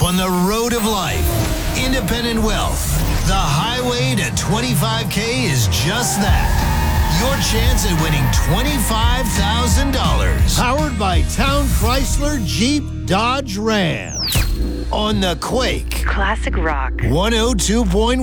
on the road of life. Independent wealth. The highway to 25K is just that. Your chance at winning $25,000. Powered by Town Chrysler Jeep Dodge Ram. On the Quake. Classic rock. 102.1.